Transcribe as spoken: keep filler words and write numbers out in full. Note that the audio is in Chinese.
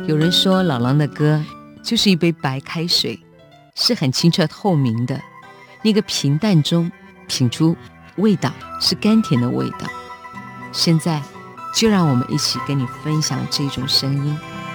有人说老狼的歌就是一杯白开水，是很清澈透明的，那个平淡中品出味道，是甘甜的味道。现在就让我们一起跟你分享这种声音。